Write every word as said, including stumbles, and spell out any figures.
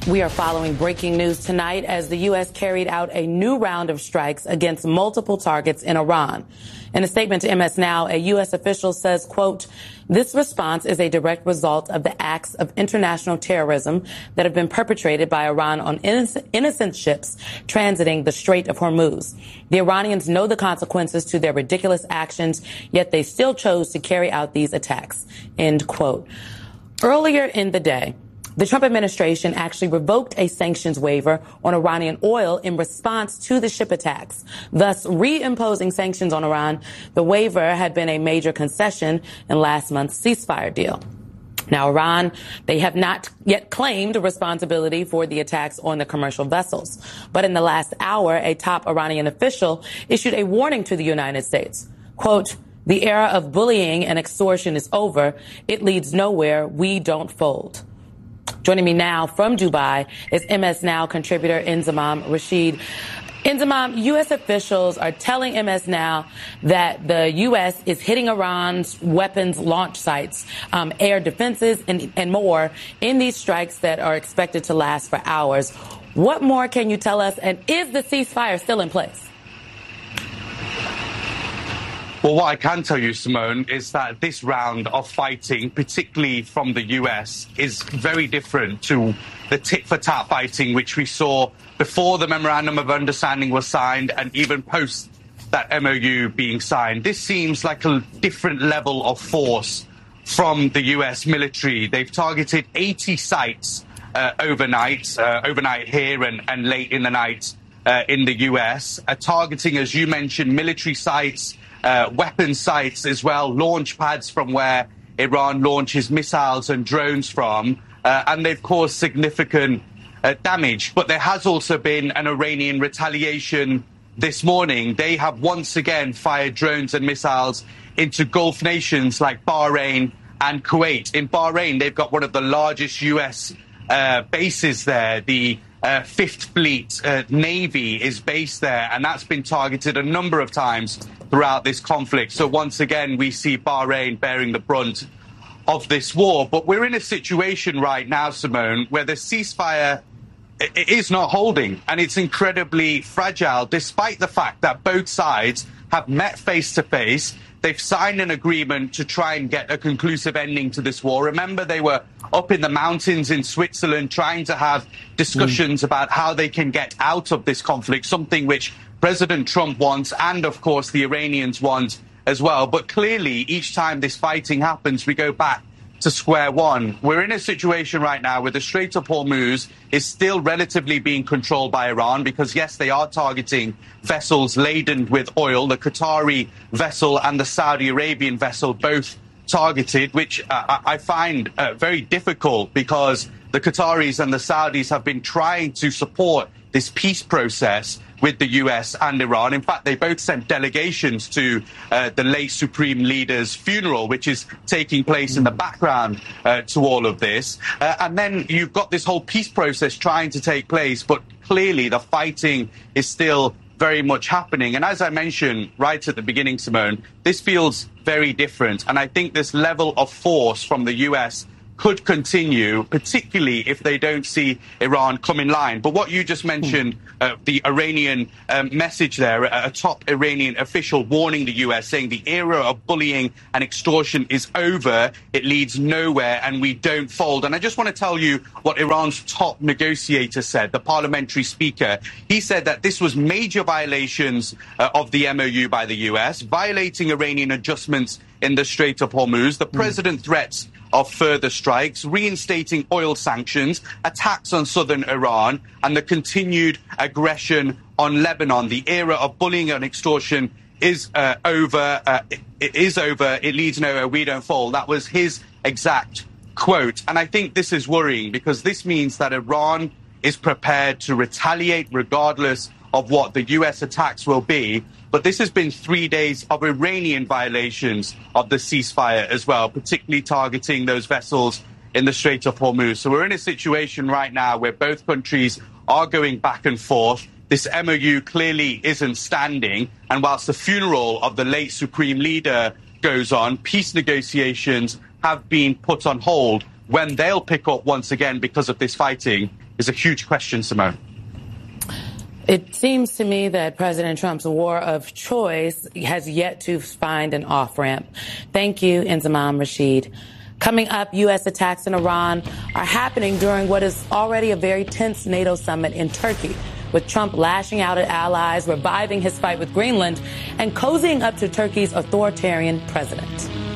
We are following breaking news tonight as the U S carried out a new round of strikes against multiple targets in Iran. In a statement to M S Now, a U S official says, quote, "This response is a direct result of the acts of international terrorism that have been perpetrated by Iran on innocent ships transiting the Strait of Hormuz. The Iranians know the consequences to their ridiculous actions, yet they still chose to carry out these attacks." End quote. Earlier in the day, the Trump administration actually revoked a sanctions waiver on Iranian oil in response to the ship attacks, thus reimposing sanctions on Iran. The waiver had been a major concession in last month's ceasefire deal. Now, Iran, they have not yet claimed responsibility for the attacks on the commercial vessels. But in the last hour, a top Iranian official issued a warning to the United States. Quote, "The era of bullying and extortion is over. It leads nowhere. We don't fold." Joining me now from Dubai is M S Now contributor Inzamam Rashid. Inzamam, U S officials are telling M S Now that the U S is hitting Iran's weapons launch sites, um, air defenses, and, and more in these strikes that are expected to last for hours. What more can you tell us? And is the ceasefire still in place? Well, what I can tell you, Simone, is that this round of fighting, particularly from the U S, is very different to the tit-for-tat fighting which we saw before the Memorandum of Understanding was signed and even post that M O U being signed. This seems like a different level of force from the U S military. They've targeted eighty sites uh, overnight, uh, overnight here and, and late in the night uh, in the U S, uh, targeting, as you mentioned, military sites, Uh, weapon sites as well, launch pads from where Iran launches missiles and drones from, uh, and they've caused significant uh, damage. But there has also been an Iranian retaliation this morning. They have once again fired drones and missiles into Gulf nations like Bahrain and Kuwait. In Bahrain, they've got one of the largest U S uh, bases there. The Uh, Fifth Fleet uh, Navy is based there, and that's been targeted a number of times throughout this conflict. So once again, we see Bahrain bearing the brunt of this war. But we're in a situation right now, Simone, where the ceasefire is not holding, and it's incredibly fragile, despite the fact that both sides have met face to face. They've signed an agreement to try and get a conclusive ending to this war. Remember, they were up in the mountains in Switzerland trying to have discussions mm. about how they can get out of this conflict, something which President Trump wants and, of course, the Iranians want as well. But clearly, each time this fighting happens, we go back to square one. We're in a situation right now where the Strait of Hormuz is still relatively being controlled by Iran because, yes, they are targeting vessels laden with oil, the Qatari vessel and the Saudi Arabian vessel both targeted, which uh, I find uh, very difficult because the Qataris and the Saudis have been trying to support this peace process with the U S and Iran. In fact, they both sent delegations to uh, the late Supreme Leader's funeral, which is taking place in the background uh, to all of this. Uh, and then you've got this whole peace process trying to take place, but clearly the fighting is still very much happening. And as I mentioned right at the beginning, Simone, this feels very different. And I think this level of force from the U S could continue, particularly if they don't see Iran come in line. But what you just mentioned, uh, the Iranian um, message there, a, a top Iranian official warning the U S, saying the era of bullying and extortion is over, it leads nowhere, and we don't fold. And I just want to tell you what Iran's top negotiator said, the parliamentary speaker. He said that this was major violations uh, of the M O U by the U S, violating Iranian adjustments in the Strait of Hormuz, the president mm. threats of further strikes, reinstating oil sanctions, attacks on southern Iran, and the continued aggression on Lebanon. The era of bullying and extortion is uh, over. Uh, it, it is over. It leads nowhere. We don't fall. That was his exact quote. And I think this is worrying because this means that Iran is prepared to retaliate regardless of what the U S attacks will be. But this has been three days of Iranian violations of the ceasefire as well, particularly targeting those vessels in the Strait of Hormuz. So we're in a situation right now where both countries are going back and forth. This M O U clearly isn't standing. And whilst the funeral of the late Supreme Leader goes on, peace negotiations have been put on hold. When they'll pick up once again because of this fighting is a huge question, Simone. It seems to me that President Trump's war of choice has yet to find an off-ramp. Thank you, Inzamam Rashid. Coming up, U S attacks in Iran are happening during what is already a very tense NATO summit in Turkey, with Trump lashing out at allies, reviving his fight with Greenland, and cozying up to Turkey's authoritarian president.